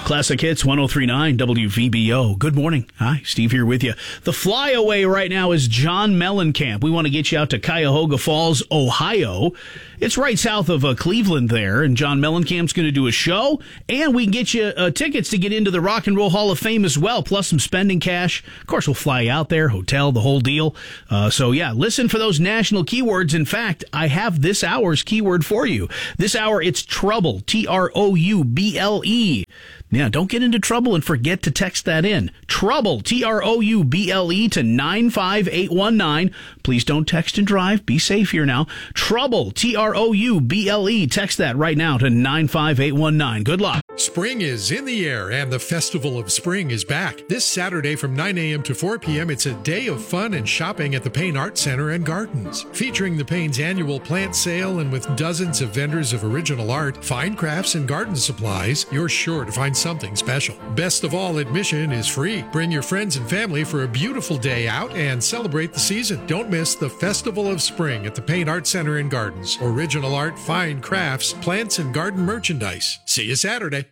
Classic Hits 103.9 WVBO. Good morning. Hi, Steve here with you. The flyaway right now is John Mellencamp. We want to get you out to Cuyahoga Falls, Ohio. It's right south of Cleveland there, and John Mellencamp's going to do a show, and we can get you tickets to get into the Rock and Roll Hall of Fame as well, plus some spending cash. Of course, we'll fly you out there, hotel, the whole deal. So yeah, listen for those national keywords. In fact, I have this hour's keyword for you. This hour, it's trouble, Trouble. Yeah, don't get into trouble and forget to text that in. Trouble, Trouble, to 95819. Please don't text and drive. Be safe here now. Trouble, Trouble. Text that right now to 95819. Good luck. Spring is in the air, and the Festival of Spring is back. This Saturday from 9 a.m. to 4 p.m., it's a day of fun and shopping at the Payne Art Center and Gardens. Featuring the Payne's annual plant sale and with dozens of vendors of original art, fine crafts, and garden supplies, you're sure to find something special. Best of all, admission is free. Bring your friends and family for a beautiful day out and celebrate the season. Don't miss the Festival of Spring at the Payne Art Center and Gardens. Original art, fine crafts, plants, and garden merchandise. See you Saturday.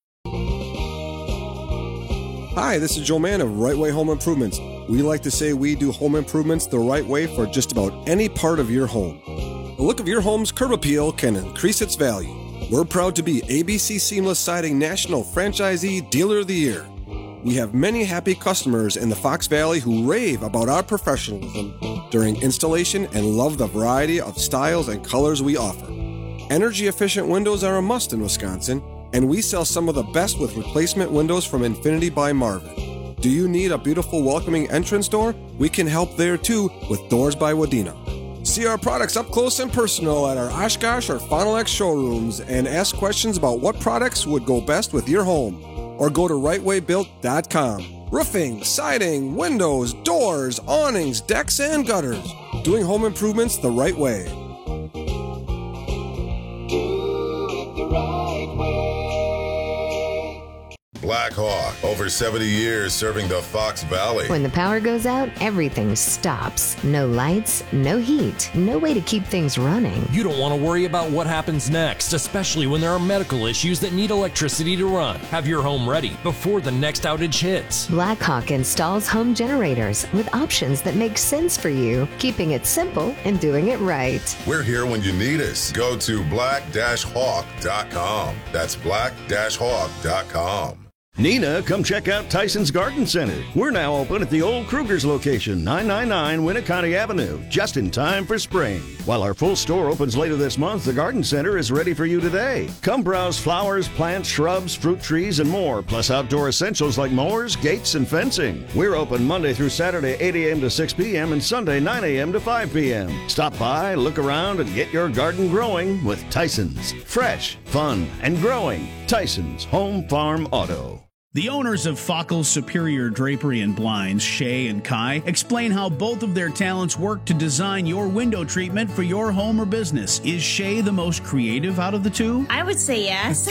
Hi, this is Joe Mann of Right Way Home Improvements. We like to say we do home improvements the right way for just about any part of your home. The look of your home's curb appeal can increase its value. We're proud to be ABC Seamless Siding National Franchisee Dealer of the Year. We have many happy customers in the Fox Valley who rave about our professionalism during installation and love the variety of styles and colors we offer. Energy-efficient windows are a must in Wisconsin, and we sell some of the best with replacement windows from Infinity by Marvin. Do you need a beautiful welcoming entrance door? We can help there too with Doors by Wadena. See our products up close and personal at our Oshkosh or Fond du Lac showrooms and ask questions about what products would go best with your home. Or go to rightwaybuilt.com. Roofing, siding, windows, doors, awnings, decks, and gutters. Doing home improvements the right way. Do it the right way. Black Hawk, over 70 years serving the Fox Valley. When the power goes out, everything stops. No lights, no heat, no way to keep things running. You don't want to worry about what happens next, especially when there are medical issues that need electricity to run. Have your home ready before the next outage hits. Blackhawk installs home generators with options that make sense for you, keeping it simple and doing it right. We're here when you need us. Go to black-hawk.com. That's black-hawk.com. Nina, come check out Tyson's Garden Center. We're now open at the old Kruger's location, 999 Winneconne Avenue, just in time for spring. While our full store opens later this month, the Garden Center is ready for you today. Come browse flowers, plants, shrubs, fruit trees, and more, plus outdoor essentials like mowers, gates, and fencing. We're open Monday through Saturday, 8 a.m. to 6 p.m. and Sunday, 9 a.m. to 5 p.m. Stop by, look around, and get your garden growing with Tyson's. Fresh, fun, and growing. Tyson's Home Farm Auto. The owners of Fockle's Superior Drapery and Blinds, Shay and Kai, explain how both of their talents work to design your window treatment for your home or business. Is Shay the most creative out of the two? I would say yes.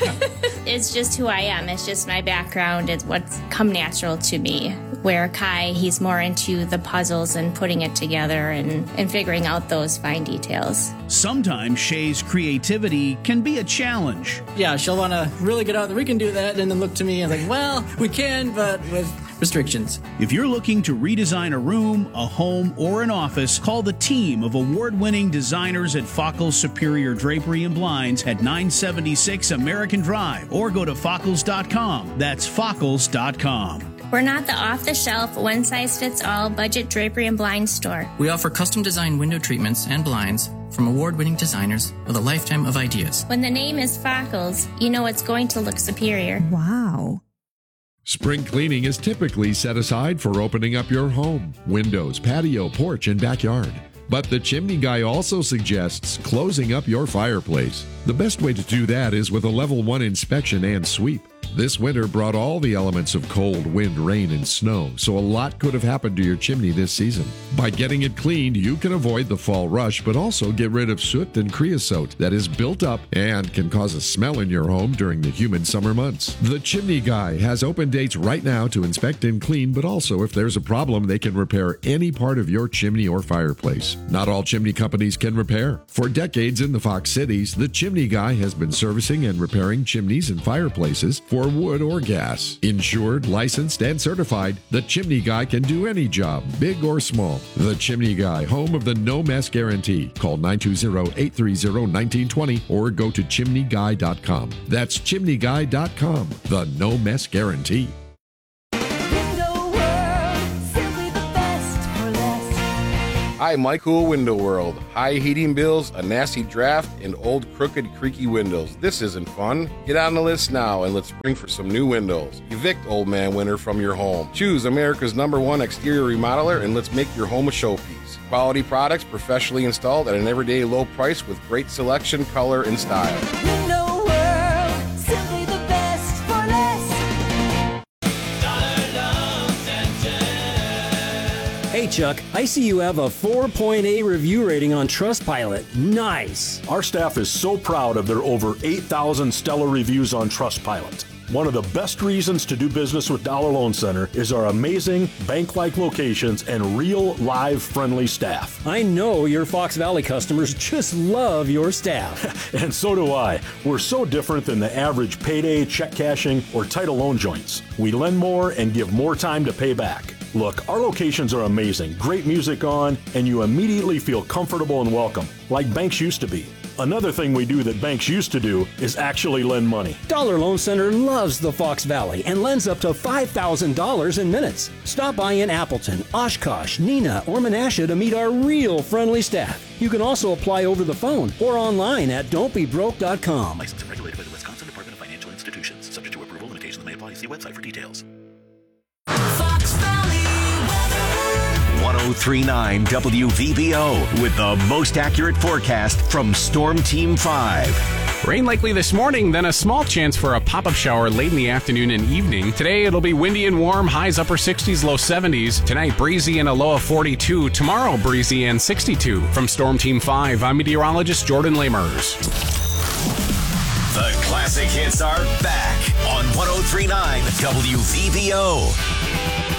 It's just who I am. It's just my background. It's what's come natural to me. Where Kai, he's more into the puzzles and putting it together and figuring out those fine details. Sometimes Shay's creativity can be a challenge. Yeah, she'll want to really get out there. We can do that, and then look to me and like, well, we can, but with restrictions. If you're looking to redesign a room, a home, or an office, call the team of award-winning designers at Fockle's Superior Drapery and Blinds at 976 American Drive, or go to Fockles.com. That's Fockles.com. We're not the off-the-shelf, one-size-fits-all budget drapery and blind store. We offer custom-designed window treatments and blinds from award-winning designers with a lifetime of ideas. When the name is Fockles, you know it's going to look superior. Wow. Spring cleaning is typically set aside for opening up your home, windows, patio, porch, and backyard. But the Chimney Guy also suggests closing up your fireplace. The best way to do that is with a level 1 inspection and sweep. This winter brought all the elements of cold, wind, rain, and snow, so a lot could have happened to your chimney this season. By getting it cleaned, you can avoid the fall rush, but also get rid of soot and creosote that is built up and can cause a smell in your home during the humid summer months. The Chimney Guy has open dates right now to inspect and clean, but also if there's a problem, they can repair any part of your chimney or fireplace. Not all chimney companies can repair. For decades in the Fox Cities, the Chimney Guy has been servicing and repairing chimneys and fireplaces for or wood or gas. Insured, licensed, and certified, the Chimney Guy can do any job, big or small. The Chimney Guy, home of the no mess guarantee. Call 920-830-1920 or go to chimneyguy.com. That's chimneyguy.com. The no mess guarantee. Hi, Michael, Window World. High heating bills, a nasty draft, and old crooked creaky windows. This isn't fun. Get on the list now and let's spring for some new windows. Evict old man winter from your home. Choose America's #1 exterior remodeler and let's make your home a showpiece. Quality products professionally installed at an everyday low price with great selection, color, and style. Window World, simply the best for less. Hey Chuck, I see you have a 4.8 review rating on Trustpilot. Nice! Our staff is so proud of their over 8,000 stellar reviews on Trustpilot. One of the best reasons to do business with Dollar Loan Center is our amazing bank-like locations and real, live, friendly staff. I know your Fox Valley customers just love your staff. And so do I. We're so different than the average payday, check cashing, or title loan joints. We lend more and give more time to pay back. Look, our locations are amazing, great music on, and you immediately feel comfortable and welcome, like banks used to be. Another thing we do that banks used to do is actually lend money. Dollar Loan Center loves the Fox Valley and lends up to $5,000 in minutes. Stop by in Appleton, Oshkosh, Neenah, or Menasha to meet our real friendly staff. You can also apply over the phone or online at don'tbebroke.com. Licensed and regulated by the Wisconsin Department of Financial Institutions. Subject to approval, limitations may apply. See website for details. Fox Valley weather. 1039 WVBO with the most accurate forecast from Storm Team 5. Rain likely this morning, then a small chance for a pop-up shower late in the afternoon and evening. Today it'll be windy and warm, highs upper 60s, low 70s. Tonight breezy and a low of 42. Tomorrow breezy and 62. From Storm Team 5, I'm meteorologist Jordan Lamers. The classic hits are back on 1039 WVBO.